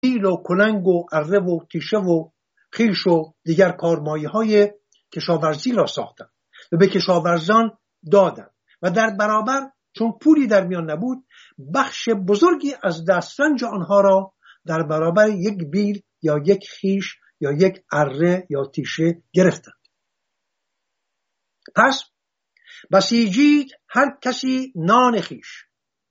بیل و کلنگ و اره و تیشه و خیش و دیگر کارمایه‌های کشاورزی را ساختند و به کشاورزان دادند و در برابر چون پولی در میان نبود بخش بزرگی از دسترنج آنها را در برابر یک بیل یا یک خیش یا یک اره یا تیشه گرفتند. پس بسیجید هر کسی نان خیش،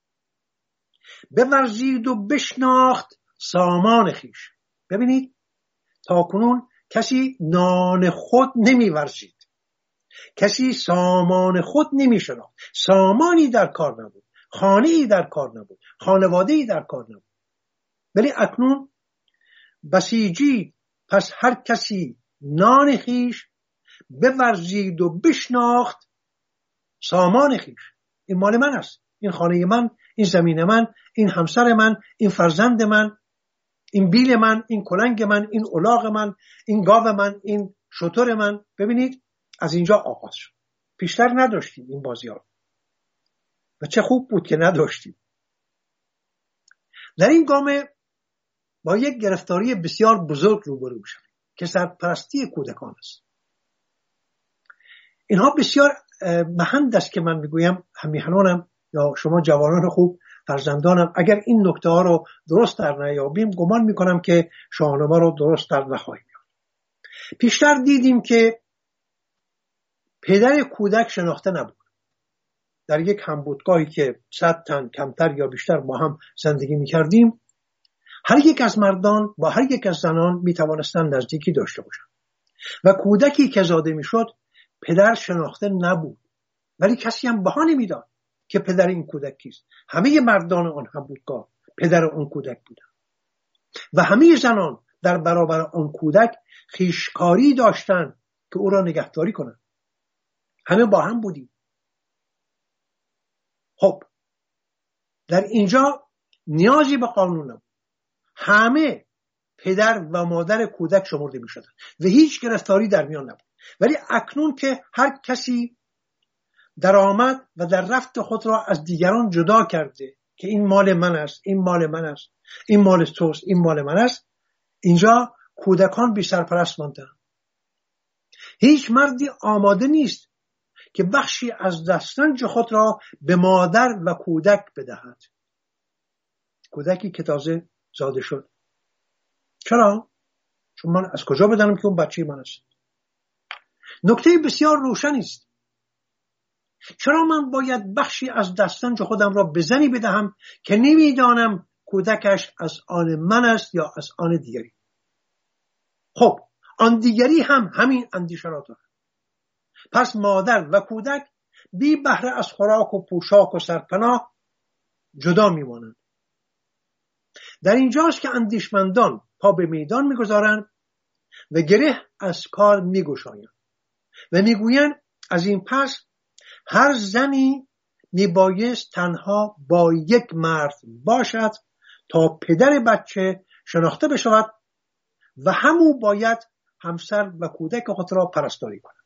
بورزید و بشناخت سامان خیش. ببینید تا کنون کسی نان خود نمیورزید، کسی سامان خود نمیشناخت، سامانی در کار نبود، خانه‌ای در کار نبود، خانواده‌ای در کار نبود. ولی اکنون بسیجید، پس هر کسی نان خیش، بورزید و بشناخت سامان خیش. این مال من است، این خانه من، این زمین من، این همسر من، این فرزند من، این بیل من، این کلنگ من، این الاغ من، این گاو من، این شتر من. ببینید از اینجا آغاز شد. پیشتر نداشتیم این بازی ها و چه خوب بود که نداشتیم. در این گام با یک گرفتاری بسیار بزرگ روبرو میشیم که سرپرستی کودکان است. اینها بسیار مهند است که من میگویم همیهنانم یا شما جوانان خوب فرزندانم اگر این نکته ها رو درست در نیابیم گمان میکنم که شاهنامه رو درست در نخواهیم یافت. پیشتر دیدیم که پدر کودک شناخته نبود. در یک همبودگاهی که 100 تن کمتر یا بیشتر با هم زندگی میکردیم، هر یک از مردان با هر یک از زنان میتوانستند نزدیکی داشته باشند و کودکی که زاده میشد پدر شناخته نبود، ولی کسی هم بها نمیداد که پدر این کودک کیست. همه مردان آن همبودگاه پدر آن کودک بودند و همه زنان در برابر آن کودک خویشکاری داشتند که او را نگهداری کنند. همه با هم بودیم. خب در اینجا نیازی به قانون نبود، همه پدر و مادر کودک شمرده می شدن و هیچ گرفتاری در میان نبود. ولی اکنون که هر کسی در آمد و در رفت خود را از دیگران جدا کرده که این مال من است، این مال من است، این مال توست، این مال من است، اینجا کودکان بی سرپرست ماندند. هیچ مردی آماده نیست که بخشی از دسترنج خود را به مادر و کودک بدهد. کودکی که تازه زاده شد. چرا؟ چون من از کجا بدانم که اون بچه من است؟ نکته بسیار روشن است. چرا من باید بخشی از دسترنج خودم را به زنی بدهم که نمیدانم کودکش از آن من است یا از آن دیگری؟ خب آن دیگری هم همین اندیشه را دارد. پس مادر و کودک بی بهره از خوراک و پوشاک و سرپناه جدا میمانند. در اینجاست که اندیشمندان پا به میدان میگذارند و گره از کار میگشایند و میگویند از این پس هر زنی میبایست تنها با یک مرد باشد تا پدر بچه شناخته بشود و همو باید همسر و کودک خود را پرستاری کند.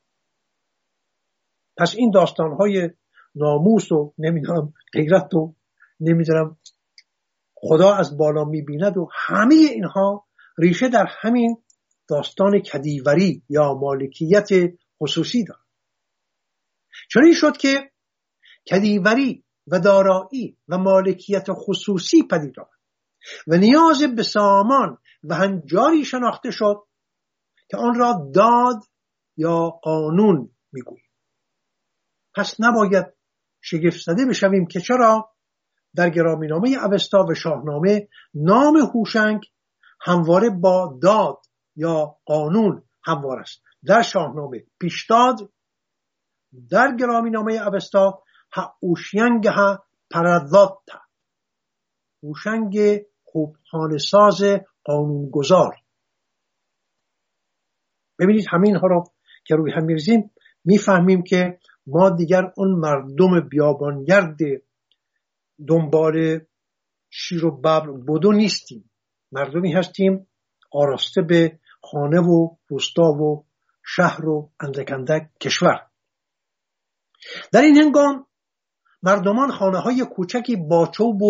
پس این داستانهای ناموس و نمیدونم غیرت و نمیدونم خدا از بالا میبیند و همه اینها ریشه در همین داستان کدیوری یا مالکیت خصوصی دارد. چون این شد که کدیوری و دارایی و مالکیت خصوصی پدید آمد و نیاز به سامان و هنجاری شناخته شد که آن را داد یا قانون میگوییم. پس نباید شگفت زده بشویم که چرا در گرامی‌نامه اوستا و شاهنامه نام هوشنگ همواره با داد یا قانون هموار است. در شاهنامه پیشداد، در گرامی‌نامه اوستا هوشنگ پرداتا، هوشنگ خوب خانه ساز قانون گذار. ببینید همین ها رو که روی هم می‌ریزیم میفهمیم که ما دیگر اون مردم بیابانگرد دنبال شیر و ببر بدو نیستیم. مردمی هستیم آراسته به خانه و روستا و شهر و اندک اندک کشور. در این هنگام مردمان خانه های کوچکی با چوب و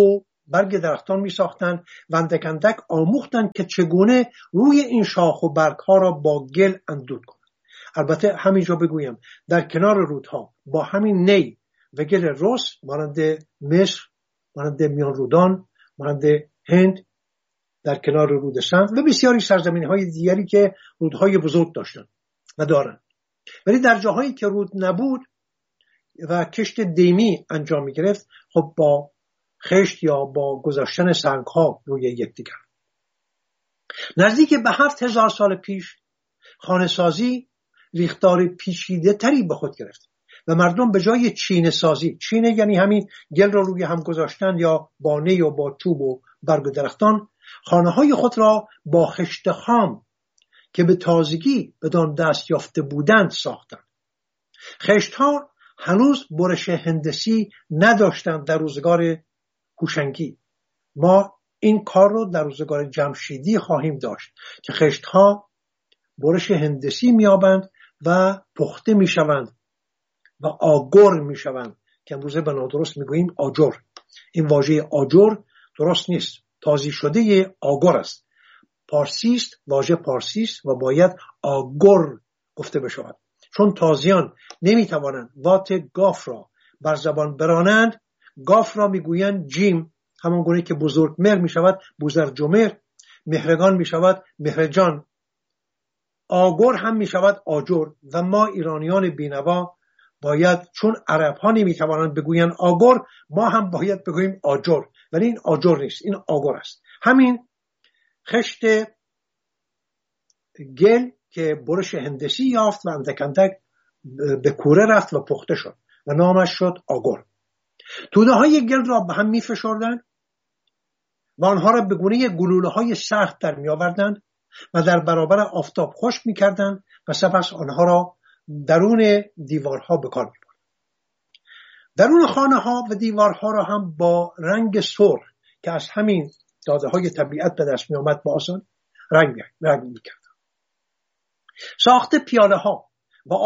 برگ درختان می ساختند و اندک اندک آموختند که چگونه روی این شاخ و برگ ها را با گل اندود کنند. البته همینجا بگویم در کنار رودها با همین نی و گل رس مانند مصر، مانند میان رودان، مانند هند، در کنار رود سند و بسیاری سرزمین های دیگری که رودهای بزرگ داشتند و دارند، ولی در جاهایی که رود نبود و کشت دیمی انجام می گرفت، خب با خشت یا با گذاشتن سنگ ها روی یکدیگر. نزدیک به 7000 سال پیش خانه سازی ریختار پیچیده تری به خود گرفت و مردم به جای چینه سازی، چینه یعنی همین گل را روی هم گذاشتن یا با نی و با چوب و برگ و درختان، خانه های خود را با خشت خام که به تازگی بدان دست یافته بودند ساختند. خشت ها هنوز برش هندسی نداشتند در روزگار هوشنگی. ما این کار رو در روزگار جمشیدی خواهیم داشت که خشت ها برش هندسی میابند و پخته میشوند و آجر میشوند که امروزه به نادرست میگوییم آجر. این واژه آجر درست نیست، تازی شده آگر است. پارسی است، واژه پارسی است و باید آگر گفته بشود. چون تازیان نمیتوانند وات گاف را بر زبان برانند، گاف را میگویند جیم، همان گونه که بزرگ مهر میشود بزرجمهر، مهرگان میشود مهرجان، آگر هم میشود آجر. و ما ایرانیان بینوا باید، چون عرب ها نمیتوانند بگویند آگر، ما هم باید بگوییم آجر، ولی این آجر نیست، این آگر است. همین خشت گل که برش هندسی یافت و اندک اندک به کوره رفت و پخته شد و نامش شد آگر. توده های گل را به هم می فشردند و آنها را به گونه گلوله های سخت در می آوردند و در برابر آفتاب خشک می کردند و سپس آنها را درون دیوارها به کار می بردند. درون خانه ها و دیوارها را هم با رنگ سرخ که از همین داده های طبیعت به دست می آمد با آسان رنگ می کردند. ساخت پیاله ها و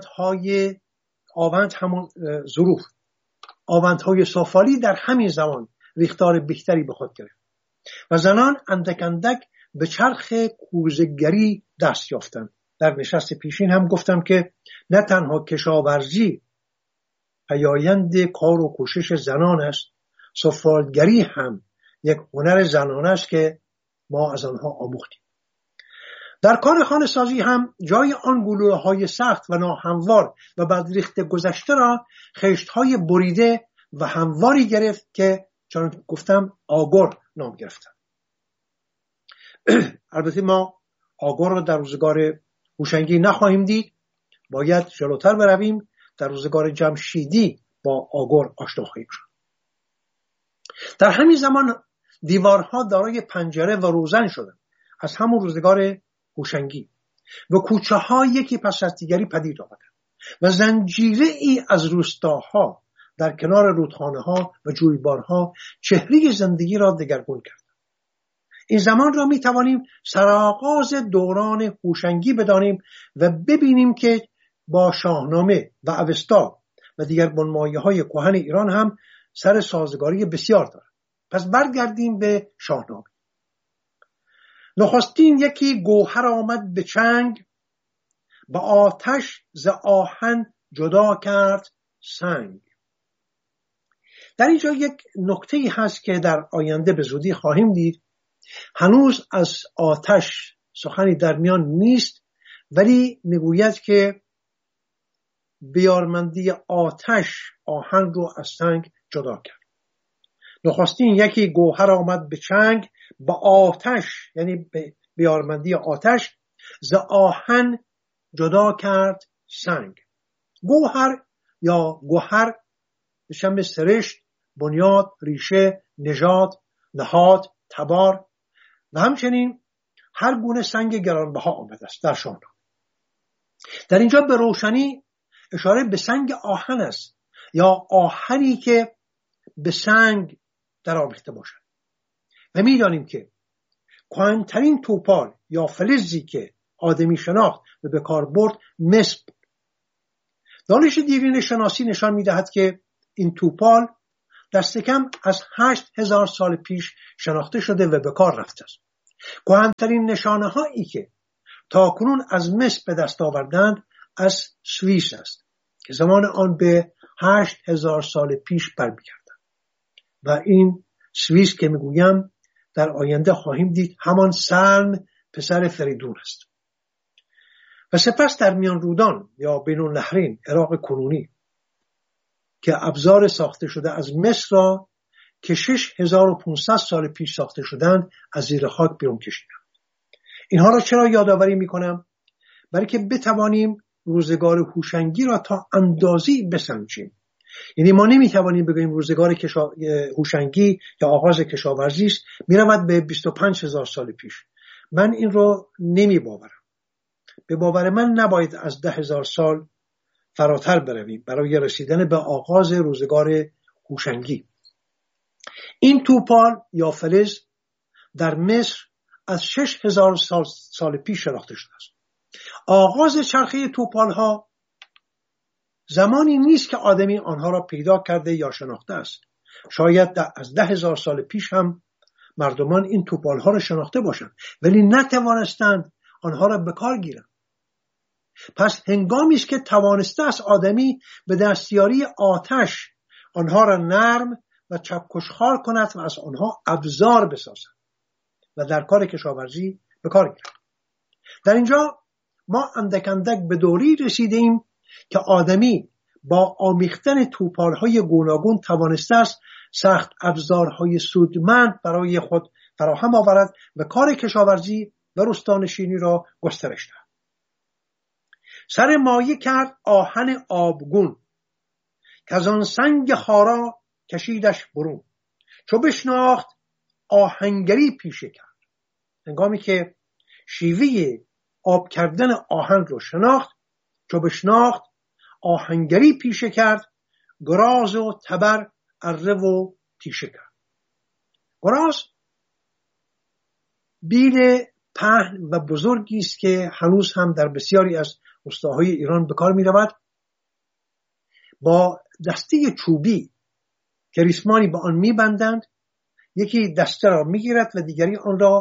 آوند همون ظروف، آوندهای سفالی در همین زمان ریختار بیشتری به خود گرفت و زنان اندک اندک به چرخ کوزه‌گری دست یافتند. در نشست پیشین هم گفتم که نه تنها کشاورزی پیایند کار و کوشش زنان است، سفالگری هم یک هنر زنانه است که ما از آنها آموختیم. در کار خانه سازی هم جای آن گلوله های سخت و ناهموار و بدریخت گذشته را خشت های بریده و همواری گرفت که چون گفتم آگر نام گرفتن. البته ما آگر را در روزگار هوشنگی نخواهیم دید، باید جلوتر برویم، در روزگار جمشیدی با آگر آشنا خواهیم شد. در همین زمان دیوارها دارای پنجره و روزن شدند از همون روزگار هوشنگی و کوچه ها یکی پس از دیگری پدید آمدند و زنجیره ای از روستاها در کنار رودخانه ها و جویبارها چهره زندگی را دگرگون کردند. این زمان را می توانیم سرآغاز دوران هوشنگی بدانیم و ببینیم که با شاهنامه و اوستا و دیگر بنمایه های کهن ایران هم سر سازگاری بسیار دارد. پس برگردیم به شاهنامه. نخستین یکی گوهر آمد به چنگ، به آتش ز آهن جدا کرد سنگ. در اینجا یک نکته‌ای هست که در آینده به زودی خواهیم دید. هنوز از آتش سخنی در میان نیست، ولی میگوید که بیارمندی آتش آهن رو از سنگ جدا کرد. نخستین یکی گوهر آمد به چنگ، با آتش یعنی به بیارمندی آتش ز آهن جدا کرد سنگ. گوهر یا گوهر به شم سرشت، بنیاد، ریشه، نژاد، نهاد، تبار و همچنین هر گونه سنگ گرانبها آمده است در شاهنامه. در اینجا به روشنی اشاره به سنگ آهن است یا آهنی که به سنگ در آمیخته باشد. و می‌دانیم که کهن‌ترین توپال یا فلزی که آدمی شناخت و به کار برد مس بود. دانش دیرین شناسی نشان می‌دهد که این توپال دست کم از 8000 سال پیش شناخته شده و به کار رفته است. کهن‌ترین نشانه هایی که تاکنون از مصر به دست آوردند از سوئیس است که زمان آن به 8000 سال پیش برمیگردد و این سوئیس که میگویم در آینده خواهیم دید همان سلم پسر فریدون است. و سپس در میان رودان یا بین النهرین عراق کنونی که ابزار ساخته شده از مصر را که 6500 سال پیش ساخته شدند از زیر خاک بیرون کشیدند. اینها را چرا یادآوری میکنم؟ برای که بتوانیم روزگار هوشنگی را تا اندازه‌ای بسنجیم. یعنی ما نمیتوانیم بگوییم روزگار هوشنگی یا آغاز کشاورزی است میرود به 25000 سال پیش. من این رو نمیباورم. به باور من نباید از 10,000 سال فراتر برویم برای رسیدن به آغاز روزگار هوشنگی. این توپال یا فلز در مصر از 6000 سال پیش شناخته شده است. آغاز چرخه توپال ها زمانی نیست که آدمی آنها را پیدا کرده یا شناخته است. شاید از 10,000 سال پیش هم مردمان این توپال ها را شناخته باشند ولی نتوانستند آنها را به کار گیرند. پس هنگامی است که توانسته است آدمی به دستیاری آتش آنها را نرم و چکشخوار کند و از آنها ابزار بسازد و در کار کشاورزی به کار گیرد. در اینجا ما اندک اندک به دوری رسیدیم که آدمی با آمیختن توپال‌های گوناگون توانسته است سخت ابزارهای سودمند برای خود فراهم آورد و کار کشاورزی و روستانشینی را گسترش دهد. سر مایه کرد آهن آبگون که از آن سنگ خارا کشیدش برون، چو بشناخت آهنگری پیشه کرد. هنگامی که شیوه آب کردن آهن رو شناخت، چو بشناخت آهنگری پیشه کرد، گراز و تبر اره و تیشه کرد. گراز بیل پهن و بزرگی است که هنوز هم در بسیاری از روستاهای ایران به کار می رود. با دسته چوبی که ریسمانی به آن می بندند، یکی دسته را می گیرد و دیگری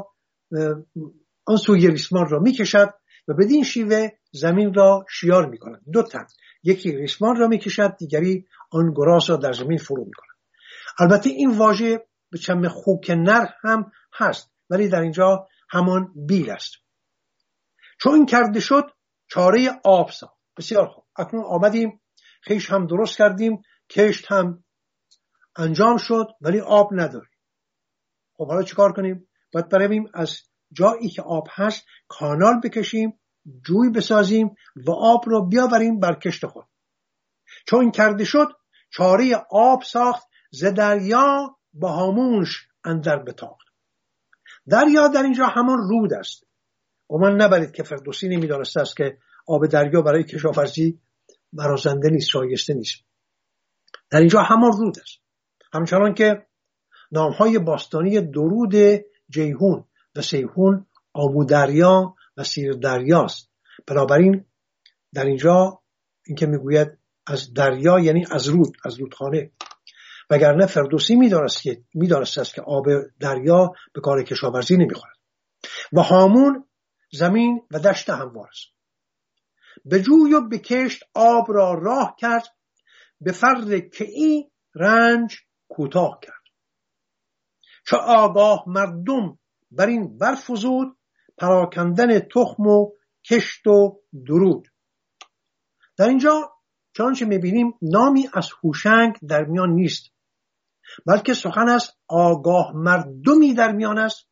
آن سوی ریسمان را می کشد و بدین شیوه زمین را شیار می کند. دو تن، یکی ریسمان را می کشد، دیگری آن گراز را در زمین فرو می کند. البته این واژه به چم خوک نر هم هست ولی در اینجا همان بیل است. چون این کرده شد چاره آب ساخت. بسیار خوب، اکنون آمدیم خیش هم درست کردیم، کشت هم انجام شد ولی آب نداریم. خب حالا چیکار کنیم؟ باید برویم از جایی که آب هست کانال بکشیم، جوی بسازیم و آب رو بیاوریم بر کشت خود. چون این کرده شد چاره آب ساخت، ز دریا به هامونش اندر بتاخت. دریا در اینجا همان رود است. گمان نبرید که فردوسی نمی‌دانسته است که آب دریا برای کشاورزی برازنده نیست، شایسته نیست. در اینجا همان رود است. همچنان که نام‌های باستانی درود جیهون و سیهون آبو دریا و سیر دریاست. بنابراین در اینجا این که میگوید از دریا یعنی از رود، از رودخانه. وگرنه فردوسی می‌دانسته است که آب دریا به کار کشاورزی نمیخورد. و هامون زمین و دشت هموار است. به جوی و به کشت آب را راه کرد، به فر کئی رنج کوتاه کرد. چو آگاه مردم بر این برفزود، پراکندن تخم و کشت و درود. در اینجا چنانچه میبینیم نامی از هوشنگ در میان نیست، بلکه سخن از آگاه مردمی در میان است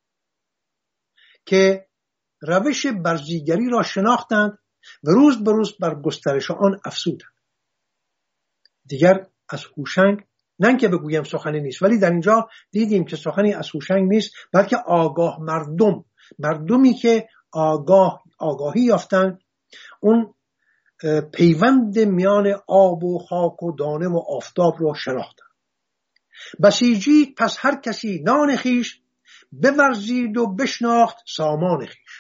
که روش برزیگری را شناختند و روز به روز بر گسترش آن افزودند. دیگر از هوشنگ نه که بگویم سخنی نیست، ولی در اینجا دیدیم که سخنی از هوشنگ نیست، بلکه آگاه مردمی که آگاهی یافتند، اون پیوند میان آب و خاک و دانه و آفتاب را شناختند. بسیجید پس هر کسی نان خیش، بورزید و بشناخت سامان خیش.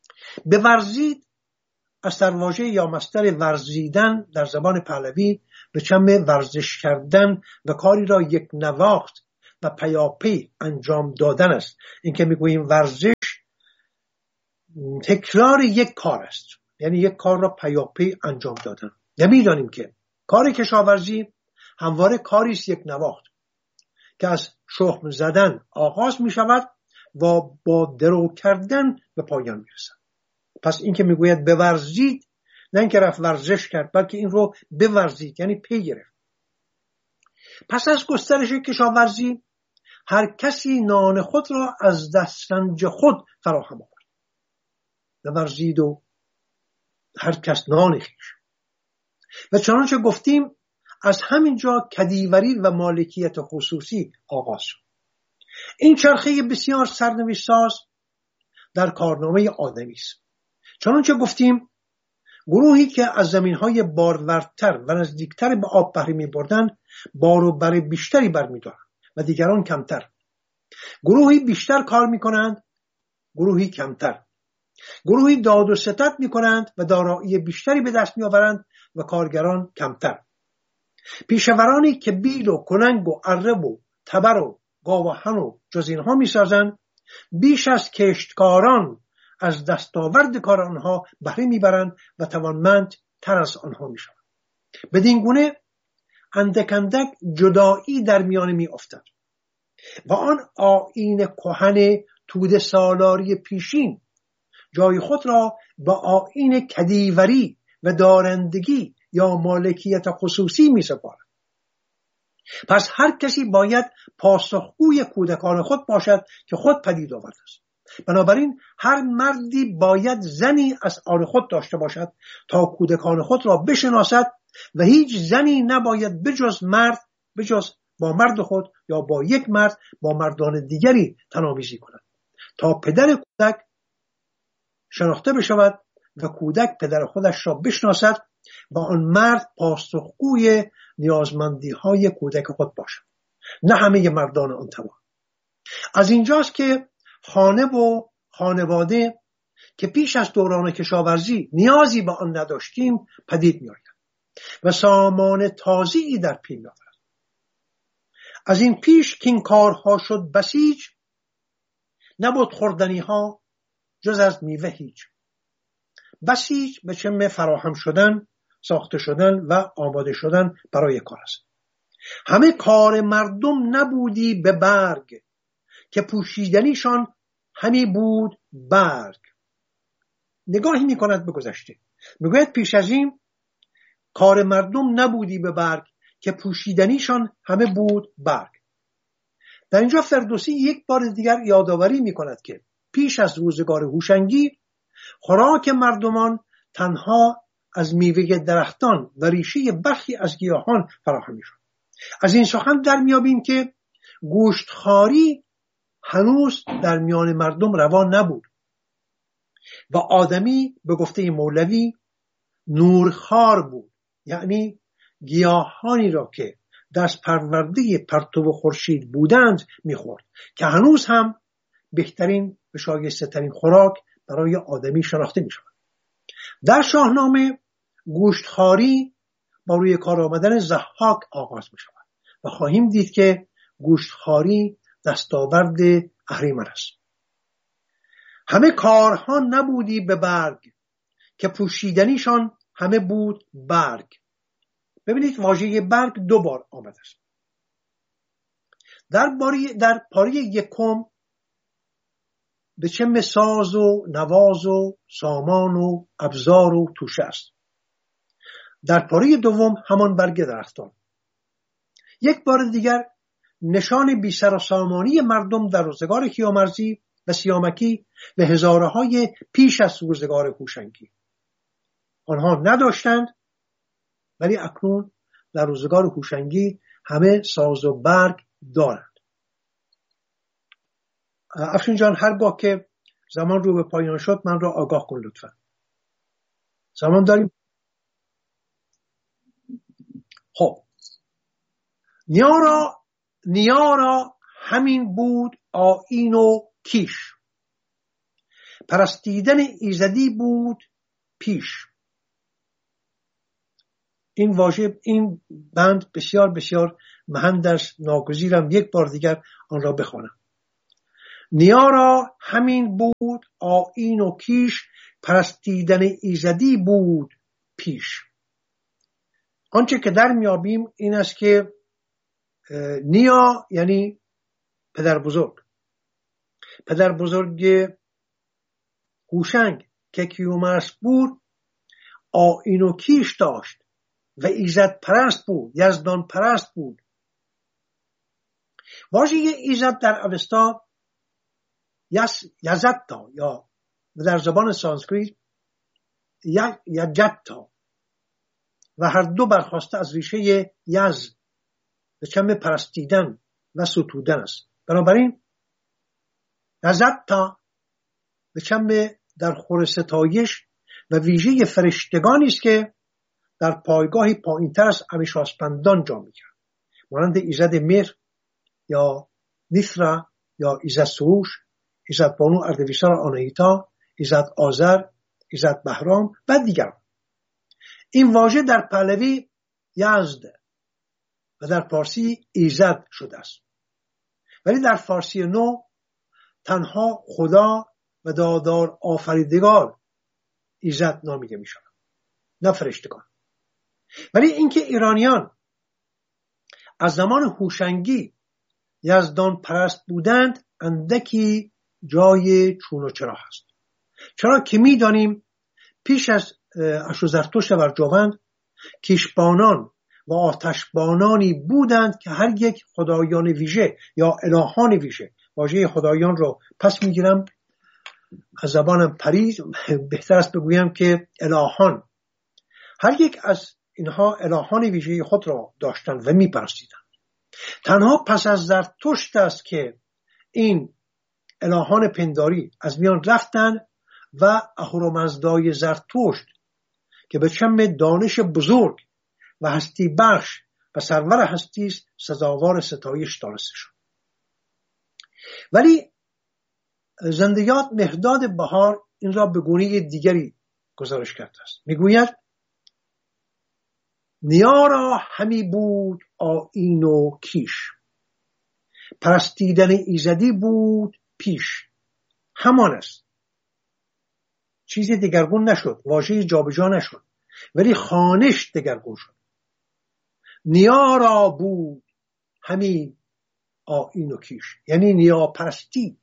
بورزید از واژه یا مصدر ورزیدن در زبان پهلوی به چم ورزش کردن و کاری را یک نواخت و پیاپی انجام دادن است. این که میگوییم ورزش تکرار یک کار است، یعنی یک کار را پیاپی انجام دادن. نمیدانیم که کار کشاورزی همواره کاری است یک نواخت که از شخم زدن آغاز می شود و با درو کردن به پایان می رسد. پس این که میگوید بورزید، نه اینکه رفت ورزش کرد، بلکه این رو بورزید یعنی پی گرفت. پس از گسترش کشاورزی هر کسی نان خود را از دسترنج خود فراهم آورد. بورزید و هر کس نان خویش. و چنانچه گفتیم از همینجا کدیوری و مالکیت خصوصی آغاز شد. این چرخه بسیار سرنوشت ساز در کارنامه آدمی است. چنانچه گفتیم گروهی که از زمینهای بارورتر و نزدیکتر به آب بهره می‌بردند بار و بر بیشتری برمی‌دارند و دیگران کمتر. گروهی بیشتر کار می‌کنند، گروهی کمتر. گروهی داد و ستد می‌کنند و دارایی بیشتری به دست می‌آورند و کارگران کمتر. پیشورانی که بیل و کننگ و عرب و تبر و گاوهن و جز اینها می‌سازند بیش از کشتکاران از دستاورد کار آنها بهره میبرند و توانمند تر از آنها میشوند. بدین گونه اندک اندک جدایی در میان میافتد و آن آیین کهن توده سالاری پیشین جای خود را با آیین کدیوری و دارندگی یا مالکیت خصوصی میسپارد. پس هر کسی باید پاسخگوی کودکان خود باشد که خود پدید آورده است. بنابراین هر مردی باید زنی از آن خود داشته باشد تا کودکان خود را بشناسد و هیچ زنی نباید بجز با مرد خود یا با یک مرد با مردان دیگری تنامیزی کند تا پدر کودک شناخته بشود و کودک پدر خودش را بشناسد و آن مرد پاسخگوی نیازمندی های کودک خود باشد، نه همه مردان آن تبع. از اینجاست که خانه و خانواده که پیش از دوران کشاورزی نیازی به آن نداشتیم پدید می آید و سامان تازه‌ای در پی می آورد. از این پیش که این کارها شد بسیج، نبود خوردنی ها جز از میوه هیچ. بسیج به چم فراهم شدن، ساخته شدن و آماده شدن برای کار است. همه کار مردم نبودی به برگ که پوشیدنیشان همی بود برگ. نگاهی میکند به گذشته، میگوید پیش از این کار مردم نبودی به برگ که پوشیدنیشان همه بود برگ. در اینجا فردوسی یک بار دیگر یادآوری میکند که پیش از روزگار هوشنگی خوراک مردمان تنها از میوه درختان و ریشه برخی از گیاهان فراهم میشد. از این سخن در میابیم که گوشتخواری هنوز در میان مردم روان نبود و آدمی به گفته مولوی نورخوار بود، یعنی گیاهانی را که دست پرورده پرتو خورشید بودند میخورد که هنوز هم بهترین و شایسته ترین خوراک برای آدمی شناخته میشود. در شاهنامه گوشتخواری با روی کار آمدن ضحاک آغاز می شود و خواهیم دید که گوشتخواری دستاورد اهریمن است. همه کارها نبودی به برگ که پوشیدنیشان همه بود برگ. ببینید واژه برگ دو بار آمده است. در پاره یکم به چه ساز و نواز و سامان و ابزار و توشه است. در پاره دوم همان برگ درختان. یک بار دیگر نشان بی سر و سامانی مردم در روزگار کیامرزی و سیامکی و هزارهای پیش از روزگار هوشنگی. آنها نداشتند، ولی اکنون در روزگار هوشنگی همه ساز و برگ دارند. افشین جان هرگاه که زمان رو به پایان شد من را آگاه کن لطفا. زمان داریم؟ خب نیارا همین بود آیین و کیش، پرستیدن ایزدی بود پیش. این واژه، این بند بسیار بسیار مهم است، ناگزیرم یک بار دیگر آن را بخوانم. نیا را همین بود آیین و کیش، پرستیدن ایزدی بود پیش. آنچه که در میابیم این است که نیا یعنی پدر بزرگ هوشنگ که کیومرث بود آیین و کیش داشت و ایزد پرست بود، یزدان پرست بود. واژه ایزد در اوستا یزدتا یا در زبان سانسکریت یجدتا و هر دو برخواسته از ریشه یز به چم پرستیدن و ستودن است. بنابراین یزدتا به چم در خور ستایش و ویژه فرشتگانی است که در پایگاهی پایین‌تر از امیشاسپندان جا می‌گیرند، مانند ایزد مهر یا نیثرا یا ایزد سروش، ایزد بانو اردویسار آناهیتا، ایزد آذر، ایزد بهرام و دیگران. این واژه در پهلوی یزد و در فارسی ایزد شده است، ولی در فارسی نو تنها خدا و دادار آفریدگار ایزد نامیده می شود، نه فرشتگان. ولی اینکه ایرانیان از زمان هوشنگی یزدان پرست بودند اندکی جای چون و چرا هست. چرا که می دانیم پیش از اشوزرتشت و ارجاوند کیشبانان و آتشبانانی بودند که هر یک خدایان ویژه یا الهان ویژه. واژه خدایان رو پس میگیرم، از زبانم پرید، بهتر است بگویم که الهان. هر یک از اینها الهان ویژه خود را داشتند و میپرستیدند. تنها پس از زرتشت است که این الهان پنداری از میان رفتند و اهورامزدای زرتشت که به چم دانش بزرگ و هستی بخش و سرور هستی است سزاوار ستایش دانسته شد. ولی زندیات مهرداد بهار این را به گونه دیگری گزارش کرده است. میگوید نیا را همی بود آیین و کیش، پرستیدن ایزدی بود پیش. همان است، چیزی دگرگون نشد، واژه جابجا نشد، ولی خوانش دگرگون شد. نیا را بود همی آیین و کیش، یعنی نیا پرستی،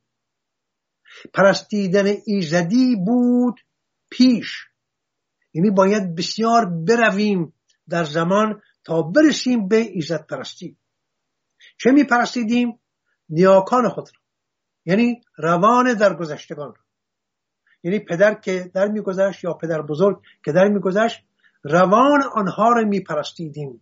پرستیدن ایزدی بود پیش، یعنی باید بسیار برویم در زمان تا برسیم به ایزد پرستی. چه می پرستیدیم؟ نیاکان خود را، یعنی روان درگذشتگان را، یعنی پدر که در می گذشت یا پدر بزرگ که در می گذشت، روان آنها را می پرستیدیم.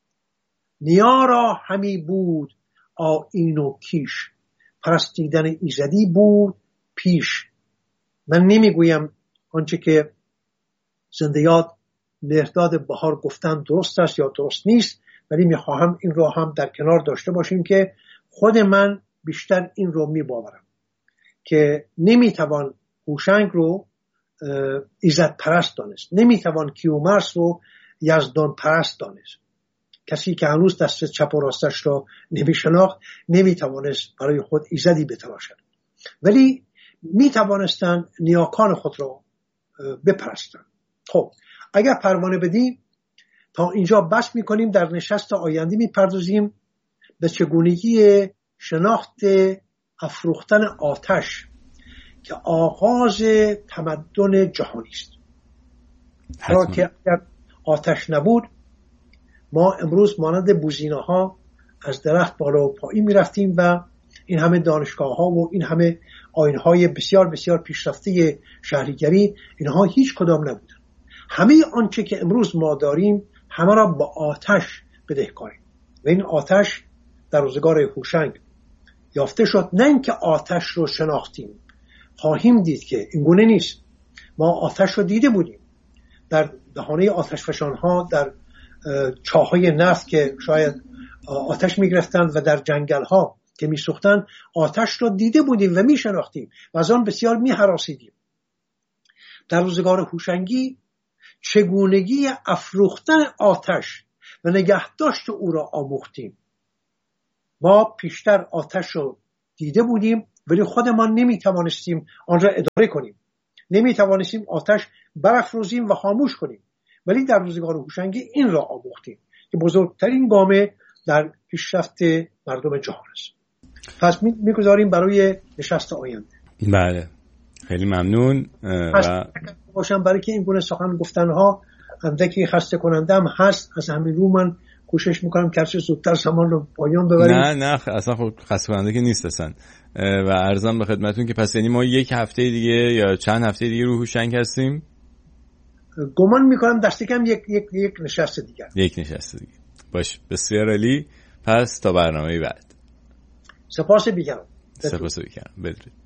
نیا را همی بود آیین و کیش، پرستیدن ایزدی بود پیش. من نمی گویم آنچه که زندیات مهرداد بهار گفتن درست است یا درست نیست، ولی میخواهم این رو هم در کنار داشته باشیم که خود من بیشتر این رو میباورم که نمیتوان هوشنگ رو ایزد پرست دانست، نمیتوان کیومرث رو یزدان پرست دانست. کسی که هنوز دست چپ و راستش رو نمیشناخت نمیتوانست برای خود ایزدی بتراشد، ولی میتوانستن نیاکان خود رو بپرستن. خب اگر پروانه بدیم تا اینجا بس میکنیم، در نشست آینده میپردازیم به چگونگی شناخت افروختن آتش که آغاز تمدن جهانی است. چرا که اگر آتش نبود ما امروز مانند بوزینه ها از درخت بالا و پایین میرفتیم و این همه دانشگاه ها و این همه آیین های بسیار بسیار پیشرفته شهریگری اینها هیچ کدام نبودن. همه آنچه که امروز ما داریم همه را با آتش بدهکاریم و این آتش در روزگار هوشنگ یافته شد. نه اینکه آتش رو شناختیم، خواهیم دید که این گونه نیست. ما آتش رو دیده بودیم در دهانه آتش فشان ها، در چاهای نفت که شاید آتش میگرفتند و در جنگل ها که میسوختند آتش رو دیده بودیم و میشناختیم و از آن بسیار میهراسیدیم. در روزگار هوشنگی چگونگی افروختن آتش و نگهداشت او را آموختیم. ما پیشتر آتش رو دیده بودیم ولی خودمان نمیتوانستیم آن را اداره کنیم، نمیتوانستیم آتش برافروزیم و خاموش کنیم، ولی در روزگار هوشنگی این را آموختیم که بزرگترین گامه در پیشرفت مردم جهان است. پس میگذاریم برای نشست آینده. بله، خیلی ممنون. و باشم برای که این گونه سخن گفتنها اندکی خسته کننده هم هست. از همین رو من کوشش میکنم که هرچه زودتر زمان رو پایان ببریم. نه اصلا خسته کننده که نیست اصلا. و عرضم به خدمتون که پس یعنی ما یک هفته دیگه یا چند هفته دیگه رو هوشنگ هستیم. گمان میکنم دست کم یک نشست دیگه. یک نشست دیگه. باش، بسیار عالی. پس تا برنامه بعد. سپاس بیگرم. بدرود.